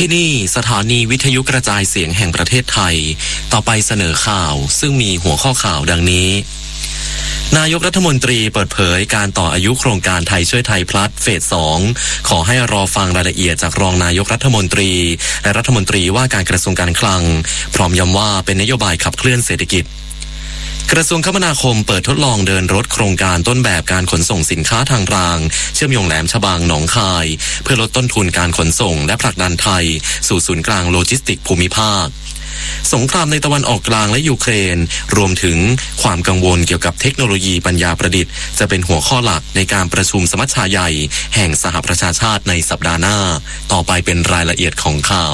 ที่นี่สถานีวิทยุกระจายเสียงแห่งประเทศไทยต่อไปเสนอข่าวซึ่งมีหัวข้อข่าวดังนี้นายกรัฐมนตรีเปิดเผยการต่ออายุโครงการไทยช่วยไทยพลัสเฟส 2ขอให้รอฟังรายละเอียดจากรองนายกรัฐมนตรีและรัฐมนตรีว่าการกระทรวงการคลังพร้อมย้ำว่าเป็นนโยบายขับเคลื่อนเศรษฐกิจกระทรวงคมนาคมเปิดทดลองเดินรถโครงการต้นแบบการขนส่งสินค้าทางรางเชื่อมโยงแหลมฉบังหนองคายเพื่อลดต้นทุนการขนส่งและผลักดันไทยสู่ศูนย์กลางโลจิสติกส์ภูมิภาคสงครามในตะวันออกกลางและยูเครนรวมถึงความกังวลเกี่ยวกับเทคโนโลยีปัญญาประดิษฐ์จะเป็นหัวข้อหลักในการประชุมสมัชชาใหญ่แห่งสหประชาชาติในสัปดาห์หน้าต่อไปเป็นรายละเอียดของข่า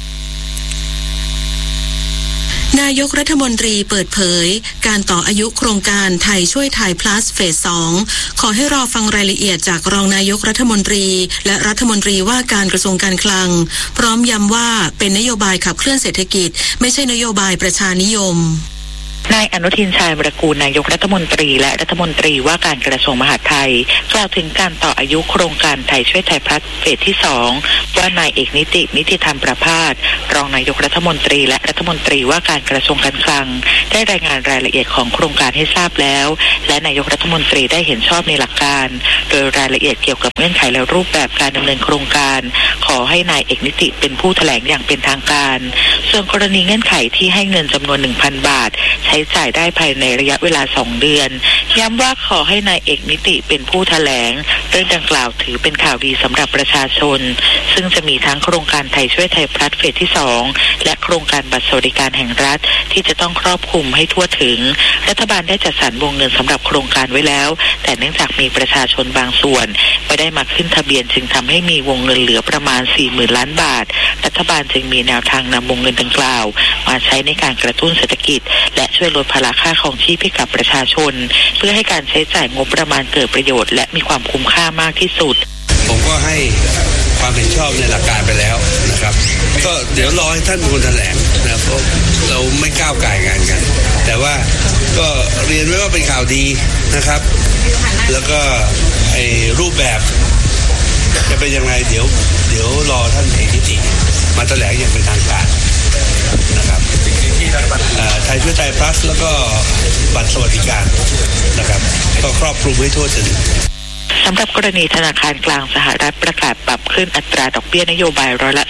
วนายกรัฐมนตรีเปิดเผยการต่ออายุโครงการไทยช่วยไทยพลัสเฟส 2ขอให้รอฟังรายละเอียดจากรองนายกรัฐมนตรีและรัฐมนตรีว่าการกระทรวงการคลังพร้อมย้ำว่าเป็นนโยบายขับเคลื่อนเศรษฐกิจไม่ใช่นโยบายประชานิยมนายอนุทินชาญวิรากูลนายกรัฐมนตรีและรัฐมนตรีว่าการกระทรวงมหาดไทยกล่าวถึงการต่ออายุโครงการไทยช่วยไทยพลัสเฟสที่2ว่านายเอกนิติธรรมประภาสรองนายกรัฐมนตรีและรัฐมนตรีว่าการกระทรวงการคลังได้รายงานรายละเอียดของโครงการให้ทราบแล้วและนายกรัฐมนตรีได้เห็นชอบในหลักการโดยรายละเอียดเกี่ยวกับเงื่อนไขและรูปแบบการดำเนินโครงการขอให้นายเอกนิติเป็นผู้แถลงอย่างเป็นทางการส่วนกรณีเงื่อนไขที่ให้เงินจำนวน 1,000 บาทใช้จ่ายได้ภายในระยะเวลา2เดือนย้ำว่าขอให้นายเอกนิติเป็นผู้แถลงเรื่องดังกล่าวถือเป็นข่าวดีสำหรับประชาชนซึ่งจะมีทั้งโครงการไทยช่วยไทยพลัสเฟสที่2และโครงการบัตรสวัสดิการแห่งรัฐที่จะต้องครอบคลุมให้ทั่วถึงรัฐบาลได้จัดสรรวงเงินสำหรับโครงการไว้แล้วแต่เนื่องจากมีประชาชนบางส่วนไม่ได้มาขึ้นทะเบียนจึงทำให้มีวงเงินเหลือประมาณ 40,000 ล้านบาทรัฐบาลจึงมีแนวทางนำวงเงินดังกล่าวมาใช้ในการกระตุ้นเศรษฐกิจและช่วยลดภาระค่าครองชีพให้กับประชาชนเพื่อให้การใช้จ่ายงบประมาณเกิดประโยชน์และมีความคุ้มค่ามากที่สุดผมก็ให้ความเห็นชอบในหลักการไปแล้วนะครับก็เดี๋ยวรอให้ท่านเป็นคนแถลงนะเพราะเราไม่ก้าวไก่งานกันแต่ว่าก็เรียนไว้ว่าเป็นข่าวดีนะครับแล้วก็ไอ้รูปแบบจะเป็นยังไงเดี๋ยวรอท่านเอกนิติมาแถลงอย่างเป็นทางการนะครับไทยช่วยไทยพลัสแล้วก็บัตรสวัสดิการนะครับก็ครอบคลุมให้ทั่วถึงสำหรับกรณีธนาคารกลางสหรัฐประกาศปรับขึ้นอัตราดอกเบี้ยนโยบายร้อยละ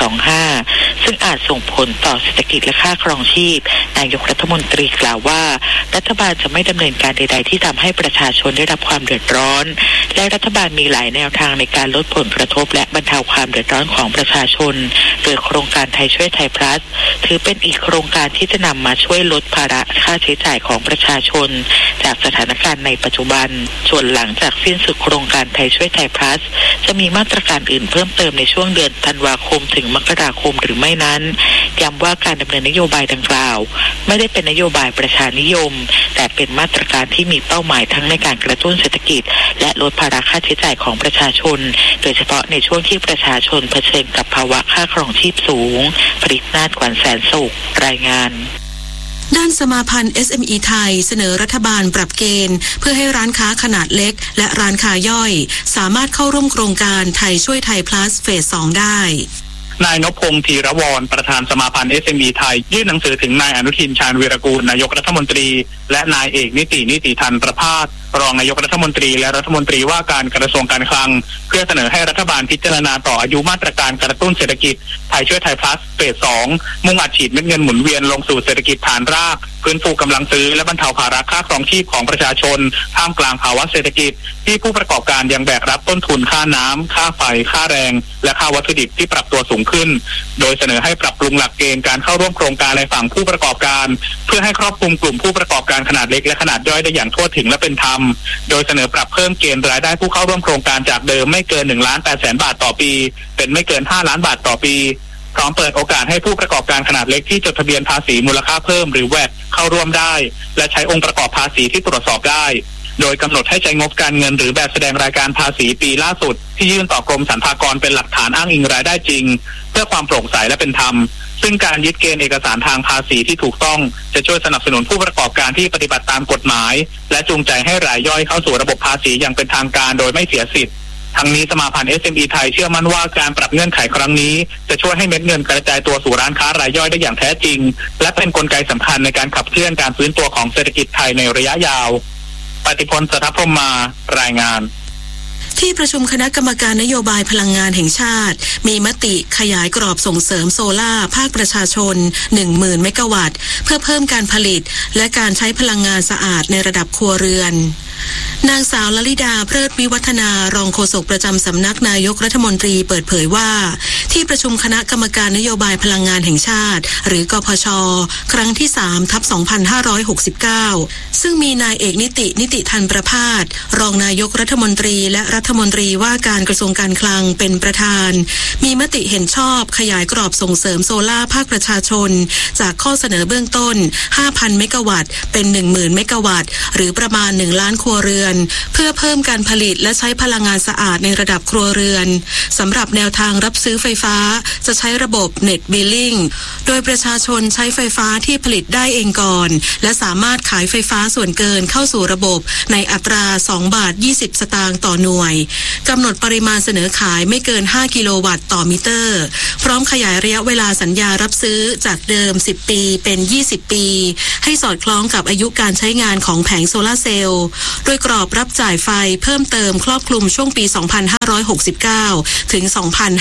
0.25 ซึ่งอาจส่งผลต่อเศรษฐกิจและค่าครองชีพนายกรัฐมนตรีกล่าวว่ารัฐบาลจะไม่ดำเนินการใดๆที่ทำให้ประชาชนได้รับความเดือดร้อนและรัฐบาลมีหลายแนวทางในการลดผลกระทบและบรรเทาความเดือดร้อนของประชาชนโดยโครงการไทยช่วยไทยพลัสถือเป็นอีกโครงการที่จะนำมาช่วยลดภาระค่าใช้จ่ายของประชาชนจากสถานการณ์ในปัจจุบันส่วนหลังจากสิ้นสุดโครงการไทยช่วยไทยพลัสจะมีมาตรการอื่นเพิ่มเติมในช่วงเดือนธันวาคมถึงมกราคมหรือไม่นั้นย้ำว่าการดำเนินนโยบายดังกล่าวไม่ได้เป็นนโยบายประชานิยมแต่เป็นมาตรการที่มีเป้าหมายทั้งในการกระตุ้นเศรษฐกิจและลดภาระค่าใช้จ่ายของประชาชนโดยเฉพาะในช่วงที่ประชาชนเผชิญกับภาวะค่าครองชีพสูงผลิตนาฏ ขวัญแสนสุขรายงานด้านสมาพันธ์ SME ไทยเสนอรัฐบาลปรับเกณฑ์เพื่อให้ร้านค้าขนาดเล็กและร้านค้าย่อยสามารถเข้าร่วมโครงการไทยช่วยไทยพลัสเฟส 2ได้นายนพพงษ์ธีรวรประธานสมาพันธ์ SME ไทยยื่นหนังสือถึงนายอนุทินชาญวีรกูลนายกรัฐมนตรีและนายเอกนิติธรรมประภาสรองนายกรัฐมนตรีและรัฐมนตรีว่าการกระทรวงการคลังเพื่อเสนอให้รัฐบาลพิจารณาต่ออายุมาตรการกระตุ้นเศรษฐกิจไทยช่วยไทยพลัสเฟส 2มุ่งอัดฉีดเม็ดเงินหมุนเวียนลงสู่เศรษฐกิจฐานรากฟื้นฟูกำลังซื้อและบรรเทาภาระค่าครองชีพของประชาชนท่ามกลางภาวะเศรษฐกิจที่ผู้ประกอบการยังแบกรับต้นทุนค่าน้ำค่าไฟค่าแรงและค่าวัตถุดิบที่ปรับตัวสูงขึ้นโดยเสนอให้ปรับปรุงหลักเกณฑ์การเข้าร่วมโครงการในฝั่งผู้ประกอบการเพื่อให้ครอบคลุมกลุ่มผู้ประกอบการขนาดเล็กและขนาดย่อยได้อย่างทั่วถึงและเป็นธรรมโดยเสนอปรับเพิ่มเกณฑ์รายได้ผู้เข้าร่วมโครงการจากเดิมไม่เกิน 1,800,000 บาทต่อปีเป็นไม่เกิน 5 ล้านบาทต่อปีพร้อมเปิดโอกาสให้ผู้ประกอบการขนาดเล็กที่จดทะเบียนภาษีมูลค่าเพิ่มหรือ VAT เข้าร่วมได้และใช้องค์ประกอบภาษีที่ตรวจสอบได้โดยกำหนดให้ใช้งบการเงินหรือแบบแสดงรายการภาษีปีล่าสุดที่ยื่นต่อกรมสรรพากรเป็นหลักฐานอ้างอิงรายได้จริงเพื่อความโปร่งใสและเป็นธรรมซึ่งการยึดเกณฑ์เอกสารทางภาษีที่ถูกต้องจะช่วยสนับสนุนผู้ประกอบการที่ปฏิบัติตามกฎหมายและจูงใจให้รายย่อยเข้าสู่ระบบภาษีอย่างเป็นทางการโดยไม่เสียสิทธิ์ทั้งนี้สมาพันธ์ SME ไทยเชื่อมั่นว่าการปรับเงื่อนไขครั้งนี้จะช่วยให้เม็ดเงินกระจายตัวสู่ร้านค้ารายย่อยได้อย่างแท้จริงและเป็นกลไกสำคัญในการขับเคลื่อนการฟื้นตัวของเศรษฐกิจไทยในระยะยาวปฏิพล สัทธพรหมารายงานที่ประชุมคณะกรรมการนโยบายพลังงานแห่งชาติมีมติขยายกรอบส่งเสริมโซล่าภาคประชาชน 10,000 เมกะวัตต์เพื่อเพิ่มการผลิตและการใช้พลังงานสะอาดในระดับครัวเรือนนางสาวลลิดาเพลิดวิวัฒนารองโฆษกประจำสำนักนายกรัฐมนตรีเปิดเผยว่าที่ประชุมคณะกรรมการนโยบายพลังงานแห่งชาติหรือกพช.ครั้งที่ 3/2569 ซึ่งมีนายเอกนิติธันประภาสรองนายกรัฐมนตรีและรัฐมนตรีว่าการกระทรวงการคลังเป็นประธานมีมติเห็นชอบขยายกรอบส่งเสริมโซล่าภาคประชาชนจากข้อเสนอเบื้องต้น 5,000 เมกะวัตต์เป็น 10,000 เมกะวัตต์หรือประมาณ1ล้านครัวเรือนเพื่อเพิ่มการผลิตและใช้พลังงานสะอาดในระดับครัวเรือนสำหรับแนวทางรับซื้อไฟฟ้าจะใช้ระบบ Net Billing โดยประชาชนใช้ไฟฟ้าที่ผลิตได้เองก่อนและสามารถขายไฟฟ้าส่วนเกินเข้าสู่ระบบในอัตรา 2.20 สตางค์ต่อหน่วยกำหนดปริมาณเสนอขายไม่เกิน 5 กิโลวัตต์ต่อมิเตอร์พร้อมขยายระยะเวลาสัญญารับซื้อจากเดิม 10 ปีเป็น 20 ปีให้สอดคล้องกับอายุการใช้งานของแผงโซลาร์เซลล์โดยกรอบรับจ่ายไฟเพิ่มเติมครอบคลุมช่วงปี 2569 ถึง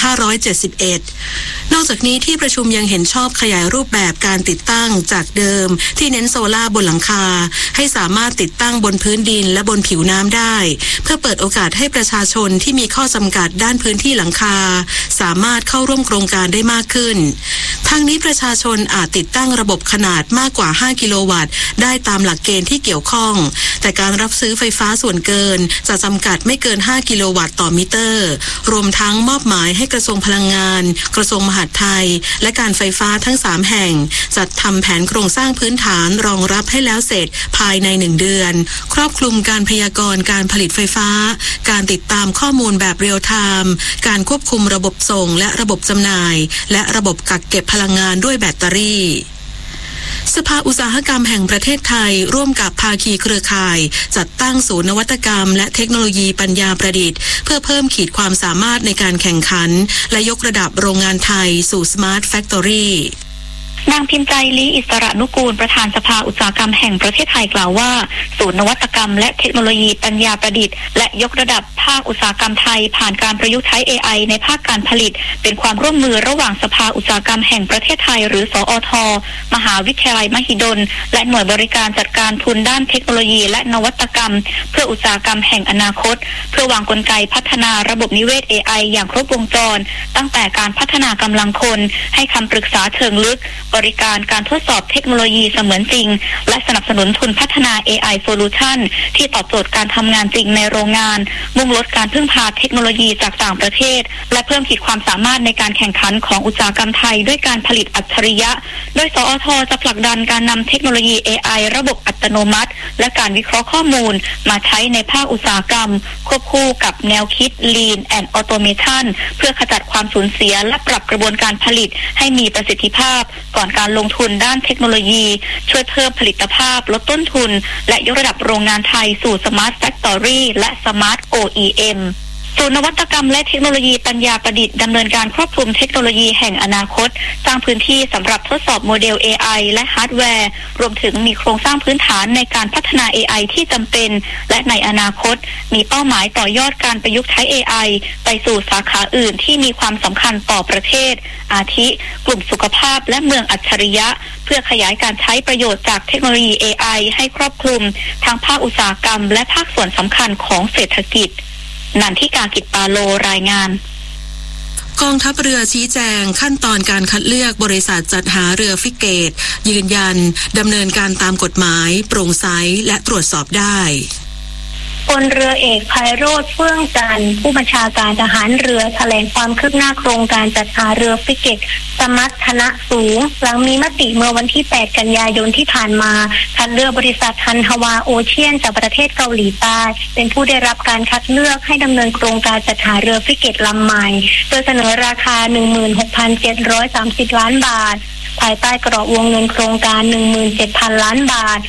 2571 นอกจากนี้ที่ประชุมยังเห็นชอบขยายรูปแบบการติดตั้งจากเดิมที่เน้นโซล่าบนหลังคาให้สามารถติดตั้งบนพื้นดินและบนผิวน้ำได้เพื่อเปิดโอกาสให้ประชาชนที่มีข้อจำกัดด้านพื้นที่หลังคาสามารถเข้าร่วมโครงการได้มากขึ้นทางนี้ประชาชนอาจติดตั้งระบบขนาดมากกว่า 5 กิโลวัตต์ได้ตามหลักเกณฑ์ที่เกี่ยวข้องแต่การรับซื้อไฟฟ้าส่วนเกินจะจำกัดไม่เกิน 5 กิโลวัตต์ต่อมิเตอร์รวมทั้งมอบหมายให้กระทรวงพลังงานกระทรวงมหาดไทยและการไฟฟ้าทั้ง 3 แห่งจัดทำแผนโครงสร้างพื้นฐานรองรับให้แล้วเสร็จภายใน 1 เดือนครอบคลุมการพยากรณ์การผลิตไฟฟ้าการติดตามข้อมูลแบบเรียลไทม์การควบคุมระบบส่งและระบบจำหน่ายและระบบกักเก็บพลังงานด้วยแบตเตอรี่สภาอุตสาหกรรมแห่งประเทศไทยร่วมกับภาคีเครือข่ายจัดตั้งศูนย์นวัตกรรมและเทคโนโลยีปัญญาประดิษฐ์เพื่อเพิ่มขีดความสามารถในการแข่งขันและยกระดับโรงงานไทยสู่ Smart Factory นางพิมพ์ใจลีอิสระนุกูลประธานสภาอุตสาหกรรมแห่งประเทศไทยกล่าวว่าศูนย์นวัตกรรมและเทคโนโลยีปัญญาประดิษฐ์และยกระดับภาคอุตสาหกรรมไทยผ่านการประยุกต์ใช้ AI ในภาคการผลิตเป็นความร่วมมือระหว่างสภาอุตสาหกรรมแห่งประเทศไทยหรือสอท.มหาวิทยาลัยมหิดลและหน่วยบริการจัดการทุนด้านเทคโนโลยีและนวัตกรรมเพื่ออุตสาหกรรมแห่งอนาคตเพื่อวางกลไกพัฒนาระบบนิเวศ AI อย่างครบวงจรตั้งแต่การพัฒนากำลังคนให้คำปรึกษาเชิงลึกบริการการทดสอบเทคโนโลยีเสมือนจริงและสนับสนุนทุนพัฒนา AI Solution ที่ตอบโจทย์การทำงานจริงในโรงงานมุ่งลดการพึ่งพาเทคโนโลยีจากต่างประเทศและเพิ่มขีดความสามารถในการแข่งขันของอุตสาหกรรมไทยด้วยการผลิตอัจฉริยะโดยสอท.จะผลักดันการนำเทคโนโลยี AI ระบบอัตโนมัติและการวิเคราะห์ข้อมูลมาใช้ในภาคอุตสาหกรรมควบคู่กับแนวคิด Lean and Automation เพื่อขจัดความสูญเสียและปรับกระบวนการผลิตให้มีประสิทธิภาพก่อนการลงทุนด้านเทคโนโลยีช่วยเพิ่มผลิตภาพลดต้นทุนและยกระดับโรงงานไทยสู่ Smart Factory และ Smart OEMศูนย์นวัตกรรมและเทคโนโลยีปัญญาประดิษฐ์ดำเนินการครอบคลุมเทคโนโลยีแห่งอนาคตสร้างพื้นที่สำหรับทดสอบโมเดล AI และฮาร์ดแวร์รวมถึงมีโครงสร้างพื้นฐานในการพัฒนา AI ที่จำเป็นและในอนาคตมีเป้าหมายต่อยอดการประยุกต์ใช้ AI ไปสู่สาขาอื่นที่มีความสำคัญต่อประเทศอาทิกลุ่มสุขภาพและเมืองอัจฉริยะเพื่อขยายการใช้ประโยชน์จากเทคโนโลยี AI ให้ครอบคลุมทั้งภาคอุตสาหกรรมและภาคส่วนสำคัญของเศรษฐกิจนันทิกากิจปาโลรายงานกองทัพเรือชี้แจงขั้นตอนการคัดเลือกบริษัทจัดหาเรือฟริเกตยืนยันดำเนินการตามกฎหมายโปร่งใสและตรวจสอบได้พลเรือเอกไพโรจน์เฟื่องจันทร์ผู้บัญชาการทหารเรือแถลงความคืบหน้าโครงการจัดหาเรือฟริเกตสมรรถนะสูงหลังมีมติเมื่อวันที่ 8 กันยายนที่ผ่านมาคัดเลือกบริษัทฮันฮวาโอเชียนจากประเทศเกาหลีใต้เป็นผู้ได้รับการคัดเลือกให้ดำเนินโครงการจัดหาเรือฟริเกตลำใหม่โดยเสนอราคา 16,730 ล้านบาทภายใต้กรอบวงเงินโครงการ 17,000 ล้านบาท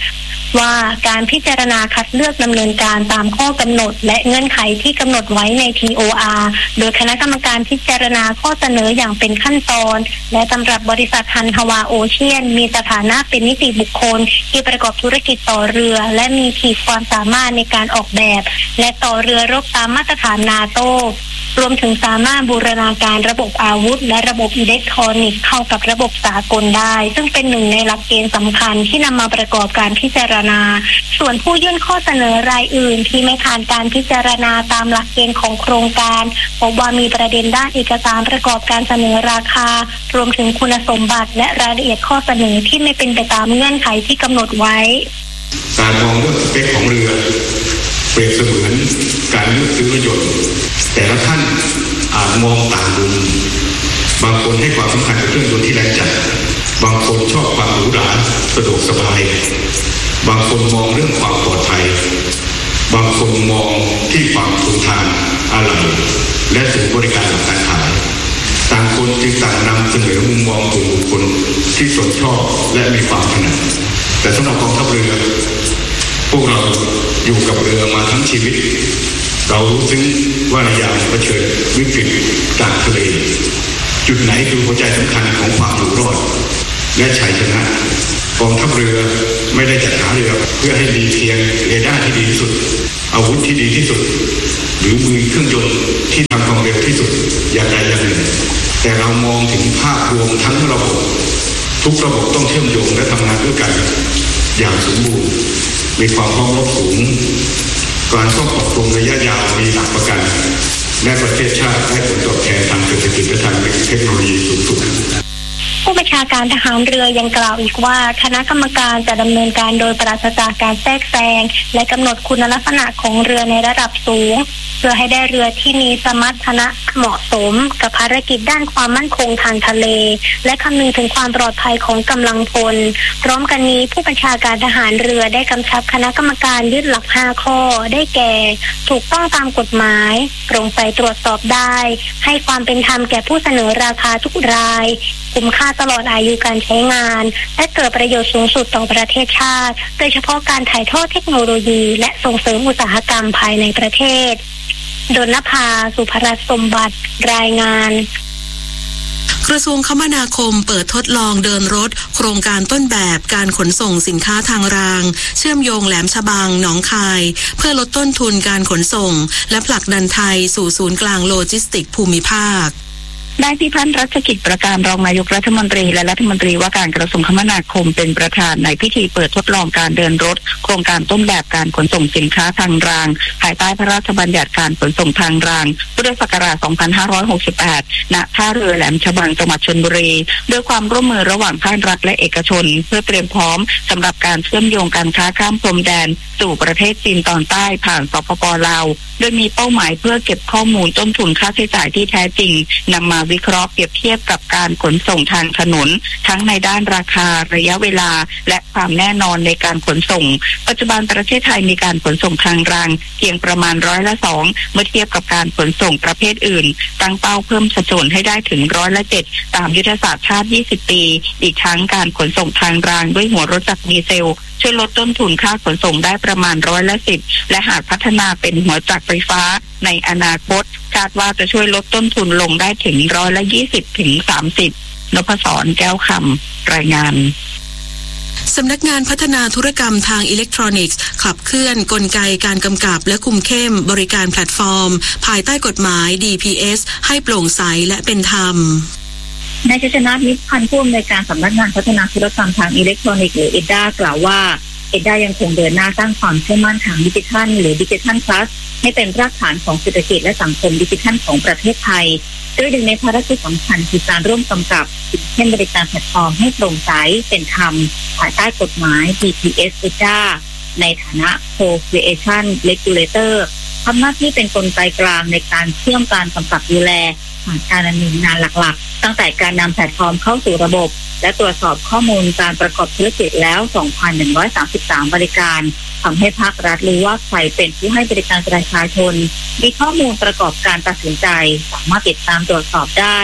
ว่าการพิจารณาคัดเลือกดำเนินการตามข้อกำหนดและเงื่อนไขที่กำหนดไว้ใน TOR โดยคณะกรรมการพิจารณาข้อเสนออย่างเป็นขั้นตอนและสำหรับบริษัทฮันฮาวาโอเชียนมีสถานะเป็นนิติบุคคลที่ประกอบธุรกิจต่อเรือและมีขีดความสามารถในการออกแบบและต่อเรือรบตามมาตรฐานนาโตรวมถึงสามารถบูรณาการระบบอาวุธและระบบอิเล็กทรอนิกส์เข้ากับระบบสากลได้ซึ่งเป็นหนึ่งในหลักเกณฑ์สำคัญที่นำมาประกอบการพิจารณาส่วนผู้ยื่นข้อเสนอรายอื่นที่ไม่ผ่านการพิจารณาตามหลักเกณฑ์ของโครงการพบว่ามีประเด็นด้านเอกสารประกอบการเสนอราคารวมถึงคุณสมบัติและรายละเอียดข้อเสนอที่ไม่เป็นไปตามเงื่อนไขที่กำหนดไว้การมองเรื่องสเปคของเรือเปรียบเสมือนการเลือกซื้อรถยนต์แต่ละท่านอาจมองต่างมุมบางคนให้ความสำคัญกับเครื่องยนต์ที่แรงจัดบางคนชอบความหรูหราสะดวกสบายบางคนมองเรื่องความปลอดภัยบางคนมองที่ความทนทานอะไหล่และศูนย์บริการหลังการขายต่างคนจึงต่างนำเสนอมุมมองตัวบุคคลที่สนชอบและมีความถนัดแต่สำหรับกองทัพเรือพวกเราอยู่กับเรือมาทั้งชีวิตเรารู้ซึ้งว่าในยามเผชิญวิกฤตกลางทะเลจุดไหนคือหัวใจสำคัญของความอยู่รอดและชัยชนะกองทัพเรือไม่ได้จัดหาเรือเพื่อให้มีเพียงเรดาร์ที่ดีที่สุดอาวุธที่ดีที่สุดหรือมือเครื่องยนต์ที่ทำความเร็วที่สุดอย่างใดอย่างหนึ่งแต่เรามองถึงภาพรวมทั้งระบบทุกระบบต้องเชื่อมโยงและทำงานด้วยกันอย่างสมบูรณ์มีความพร้อมรบสูงการซ่อมปรับปรุงระยะยาวมีหลักประกันและประเทศชาติได้ผลตอบแทนทางเศรษฐกิจและทางเทคโนโลยีสูงสุดผู้บัญชาการทหารเรือยังกล่าวอีกว่าคณะกรรมการจะดำเนินการโดยปราศจากการแทรกแซงและกำหนดคุณลักษณะของเรือในระดับสูงเพื่อให้ได้เรือที่มีสมรรถนะเหมาะสมกับภารกิจด้านความมั่นคงทางทะเลและคำนึงถึงความปลอดภัยของกำลังพลพร้อมกันนี้ผู้บัญชาการทหารเรือได้กำชับคณะกรรมการยึดหลัก5ข้อได้แก่ถูกต้องตามกฎหมายโปร่งใสตรวจสอบได้ให้ความเป็นธรรมแก่ผู้เสนอราคาทุกรายคุ้มค่าตลอดอายุการใช้งานและเกิดประโยชน์สูงสุดต่อประเทศชาติโดยเฉพาะการถ่ายทอดเทคโนโลยีและส่งเสริมอุตสาหกรรมภายในประเทศดลภา สุภรัตน์สมบัติรายงานกระทรวงคมนาคมเปิดทดลองเดินรถโครงการต้นแบบการขนส่งสินค้าทางรางเชื่อมโยงแหลมฉบังหนองคายเพื่อลดต้นทุนการขนส่งและผลักดันไทยสู่ศูนย์กลางโลจิสติกส์ภูมิภาคนายพิพัฒน์รัชกิจประการรองนายกรัฐมนตรีและรัฐมนตรีว่าการกระทรวงคมนาคมเป็นประธานในพิธีเปิดทดลองการเดินรถโครงการต้นแบบการขนส่งสินค้าทางรางภายใต้พระราชบัญญัติการขนส่งทางรางพุทธศักราช 2568 ณ ท่าเรือแหลมฉบังจังหวัดชลบุรีด้วยความร่วมมือระหว่างภาครัฐและเอกชนเพื่อเตรียมพร้อมสำหรับการเชื่อมโยงการค้าข้ามพรมแดนสู่ประเทศจีนตอนใต้ผ่านสปป.ลาวโดยมีเป้าหมายเพื่อเก็บข้อมูลต้นทุนค่าใช้จ่ายที่แท้จริงนำมาวิเคราะห์เปรียบเทียบกับการขนส่งทางถนนทั้งในด้านราคาระยะเวลาและความแน่นอนในการขนส่งปัจจุบันประเทศไทยมีการขนส่งทางรางเพียงประมาณ2%เมื่อเทียบกับการขนส่งประเภทอื่นตั้งเป้าเพิ่มสัดส่วนให้ได้ถึง7%ตามยุทธศาสตร์ชาติ20 ปีอีกทั้งการขนส่งทางรางด้วยหัวรถจักรดีเซลช่วยลดต้นทุนค่าขนส่งได้ประมาณ10%และหากพัฒนาเป็นหัวจักรไฟฟ้าในอนาคตคาดว่าจะช่วยลดต้นทุนลงได้ถึง20 ถึง 30นพศรแก้วคำรายงานสำนักงานพัฒนาธุรกรรมทางอิเล็กทรอนิกส์ขับเคลื่อนกลไกการกำกับและคุมเข้มบริการแพลตฟอร์มภายใต้กฎหมาย DPS ให้โปร่งใสและเป็นธรรมนายชัยชนะมิตรพันธ์ผู้อำนวยการสำนักงานพัฒนาธุรกรรมทางอิเล็กทรอนิกส์หรือ EDDA กล่าวว่า EDDA ยังคงเดินหน้าสร้างความเชื่อมั่นทางดิจิทัลหรือ Digital Plus ให้เป็นรากฐานของเศรษฐกิจและสังคมดิจิทัลของประเทศไทยโดยหนึ่งในภารกิจสำคัญคือการร่วมกำกับสินเชื่อบริการแพลตฟอร์มให้โปร่งใสเป็นธรรมภายใต้กฎหมาย DPS EDDA ในฐานะ Co-Creation Regulator ทำหน้าที่เป็นกลไกกลางในการเชื่อมการกำกับดูแลผ่านการดำเนินงานหลักๆตั้งแต่การนำแพลตฟอร์มเข้าสู่ระบบและตรวจสอบข้อมูลการประกอบธุรกิจแล้ว 2,133 บริการทำให้ภาครัฐรู้ว่าใครเป็นผู้ให้บริการประชาชนมีข้อมูลประกอบการตัดสินใจสามารถติดตามตรวจสอบได้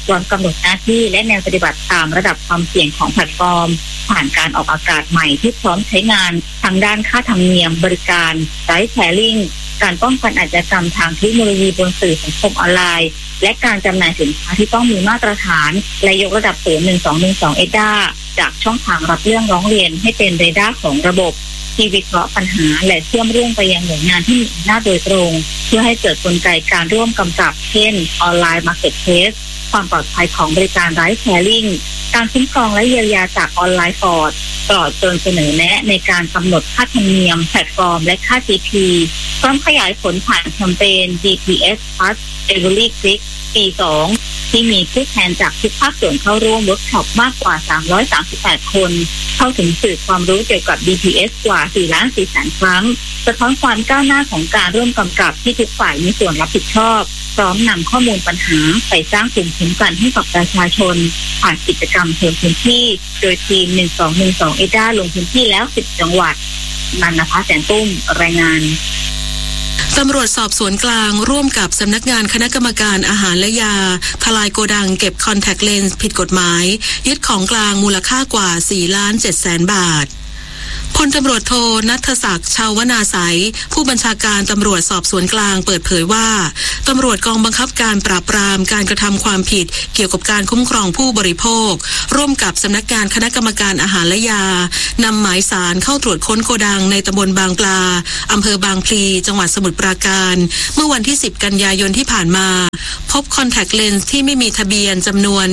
วางกำหนดหน้าที่และแนวปฏิบัติตามระดับความเสี่ยงของแพลตฟอร์มผ่านการออกอากาศใหม่ที่พร้อมใช้งานทางด้านค่าธรรมเนียมบริการไลฟ์แชร์ลิงการป้องกันอาชญากรรมทางเทคโนโลยีบนสื่อสังคมออนไลน์และการจำหน่ายสินค้าที่ต้องมีมาตรฐานและยกระดับศูนย์1212เอด้าจากช่องทางรับเรื่องร้องเรียนให้เป็นเรดาร์ของระบบที่วิเคราะห์ปัญหาและเชื่อมเรื่องไปยังหน่วยงานที่มีอำนาจโดยตรงเพื่อให้เกิดกลไกการร่วมกำกับเช่นออนไลน์มาร์เก็ตเพลสความปลอดภัยของบริการไลฟ์แชร์ลิงการคุ้มครองและเยียวยาจากออนไลน์ฟอร์ดตลอดจนเสนอแนะในการกำหนดค่าธรรมเนียมแพลตฟอร์มและค่า GP พร้อมขยายผลผ่านแคมเปญ GPS Plus Every Click ปี 2 ที่มีผู้แทนจากทุกภาคส่วนเข้าร่วมเวิร์กช็อปมากกว่า338คนเข้าถึงสื่อความรู้เกี่ยวกับ DPS กว่า4,400,000 ครั้งสะท้อนความก้าวหน้าของการร่วมกำกับที่ทุกฝ่ายมีส่วนรับผิดชอบพร้อมนำข้อมูลปัญหาไปสร้างภูมิคุ้มกันให้กับประชาชนผ่านกิจกรรมเพิ่มพื้นที่โดยทีม1212เอด้าลงพื้นที่แล้ว10จังหวัดนันนภาแสนตุ้มรายงานตำรวจสอบสวนกลางร่วมกับสำนักงานคณะกรรมการอาหารและยาทลายโกดังเก็บคอนแทคเลนส์ผิดกฎหมายยึดของกลางมูลค่ากว่า 4,700,000 บาทพลตำรวจโทณัฐศักดิ์ ชาวนาไสยผู้บัญชาการตำรวจสอบสวนกลางเปิดเผยว่าตำรวจกองบังคับการปราบปรามการกระทำความผิดเกี่ยวกับการคุ้มครองผู้บริโภคร่วมกับสำนักงานคณะกรรมการอาหารและยานำหมายสารเข้าตรวจค้นโกดังในตำบลบางปลาอำเภอบางพลีจังหวัดสมุทรปราการเมื่อวันที่10กันยายนที่ผ่านมาพบคอนแทคเลนส์ที่ไม่มีทะเบียนจำนวน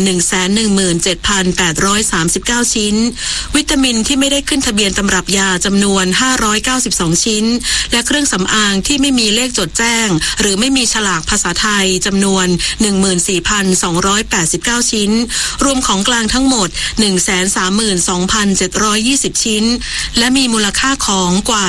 117,839 ชิ้นวิตามินที่ไม่ได้ขึ้นทะเบียนตำรับยาจำนวน592ชิ้นและเครื่องสำอางที่ไม่มีเลขจดแจ้งหรือไม่มีฉลากภาษาไทยจำนวน 14,289 ชิ้นรวมของกลางทั้งหมด 132,720 ชิ้นและมีมูลค่าของกว่า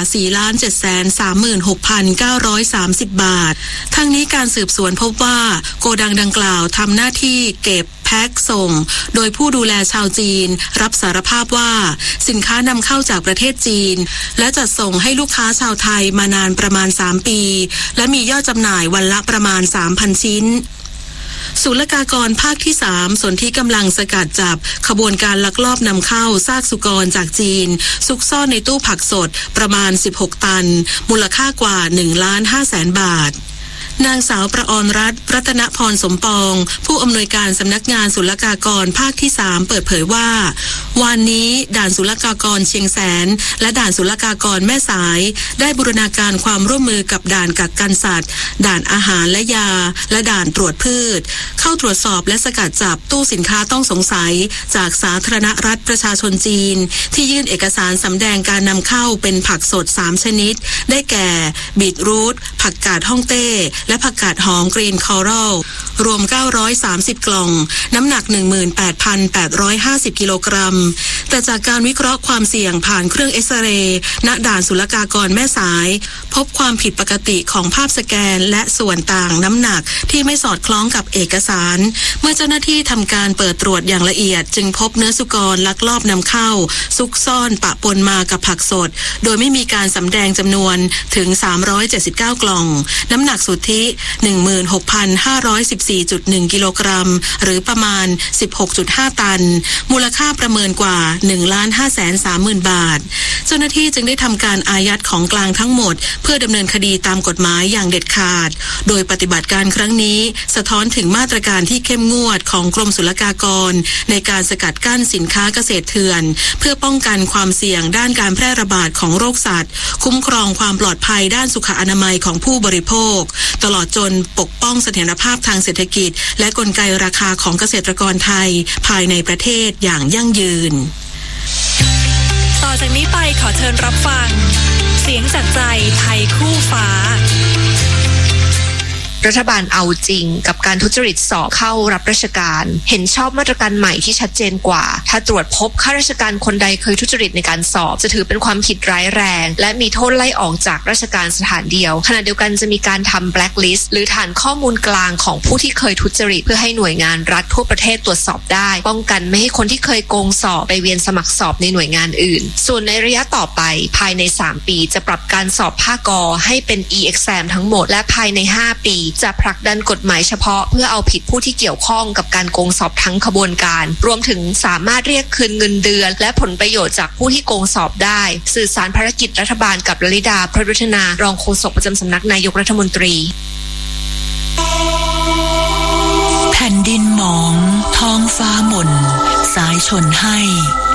4,736,930 บาททั้งนี้การสืบสวนพบว่าโกดังดังกล่าวทำหน้าที่เก็บแพ็คส่งโดยผู้ดูแลชาวจีนรับสารภาพว่าสินค้านำเข้าจากประเทศจีนและจัดส่งให้ลูกค้าชาวไทยมานานประมาณ3ปีและมียอดจำหน่ายวันละประมาณ 3,000 ชิ้นศุลกากรภาคที่3ส่วนที่กำลังสกัดจับขบวนการลักลอบนำเข้าซากสุกรจากจีนซุกซ่อนในตู้ผักสดประมาณ16ตันมูลค่ากว่า 1,500,000 บาทนางสาวประอรรัตน์รัตนพรสมปองผู้อำนวยการสำนักงานศุลกากรภาคที่3เปิดเผยว่าวันนี้ด่านศุลกากรเชียงแสนและด่านศุลกากรแม่สายได้บูรณาการความร่วมมือกับด่านกักกันสัตว์ด่านอาหารและยาและด่านตรวจพืชเข้าตรวจสอบและสกัดจับตู้สินค้าต้องสงสัยจากสาธารณรัฐประชาชนจีนที่ยื่นเอกสารสำแดงการนำเข้าเป็นผักสด3ชนิดได้แก่บีทรูทผักกาดฮ่องเต้และผักกาดหอมกรีนคอรัลรวม930กล่องน้ำหนัก 18,850 กิโลกรัมแต่จากการวิเคราะห์ความเสี่ยงผ่านเครื่องเอ็กซเรย์ณด่านศุลกากรแม่สายพบความผิดปกติของภาพสแกนและส่วนต่างน้ำหนักที่ไม่สอดคล้องกับเอกสารเมื่อเจ้าหน้าที่ทำการเปิดตรวจอย่างละเอียดจึงพบเนื้อสุกรลักลอบนำเข้าซุกซ่อนปะปนมากับผักสดโดยไม่มีการสำแดงจำนวนถึง379กล่องน้ำหนักสุทธิ 16,514.1 กิโลกรัมหรือประมาณ 16.5 ตันมูลค่าประเมินกว่า 1,530,000 บาทเจ้าหน้าที่จึงได้ทำการอายัดของกลางทั้งหมดเพื่อดำเนินคดีตามกฎหมายอย่างเด็ดขาดโดยปฏิบัติการครั้งนี้สะท้อนถึงมาตรการที่เข้มงวดของกรมศุลกากรในการสกัดกั้นสินค้าเกษตรเถื่อนเพื่อป้องกันความเสี่ยงด้านการแพร่ระบาดของโรคสัตว์คุ้มครองความปลอดภัยด้านสุขอนามัยของผู้บริโภคตลอดจนปกป้องเสถียรภาพทางเศรษฐกิจและกลไกราคาของเกษตรกรไทยภายในประเทศอย่างยั่งยืนต่อจากนี้ไปขอเชิญรับฟังเสียงจากใจไทยคู่ฟ้ารัฐบาลเอาจริงกับการทุจริตสอบเข้ารับราชการเห็นชอบมาตรการใหม่ที่ชัดเจนกว่าถ้าตรวจพบข้าราชการคนใดเคยทุจริตในการสอบจะถือเป็นความผิดร้ายแรงและมีโทษไล่ออกจากราชการสถานเดียวขณะเดียวกันจะมีการทำ blacklist หรือฐานข้อมูลกลางของผู้ที่เคยทุจริตเพื่อให้หน่วยงานรัฐทั่วประเทศตรวจสอบได้ป้องกันไม่ให้คนที่เคยโกงสอบไปเวียนสมัครสอบในหน่วยงานอื่นส่วนในระยะต่อไปภายใน3ปีจะปรับการสอบภาคก.ให้เป็น e-exam ทั้งหมดและภายใน5ปีจะผลักดันกฎหมายเฉพาะเพื่อเอาผิดผู้ที่เกี่ยวข้องกับการโกงสอบทั้งขบวนการรวมถึงสามารถเรียกคืนเงินเดือนและผลประโยชน์จากผู้ที่โกงสอบได้สื่อสารภารกิจรัฐบาลกับลลิดาพรหมวัฒนารองโฆษกประจำสำนักนายกรัฐมนตรีแผ่นดินหมองท้องฟ้าหม่นสายชนให้